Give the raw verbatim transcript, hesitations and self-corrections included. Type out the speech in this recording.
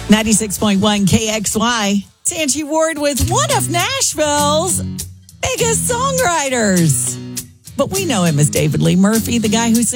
ninety-six point one K X Y. It's Angie Ward with one of Nashville's biggest songwriters. But we know him as David Lee Murphy, the guy who sings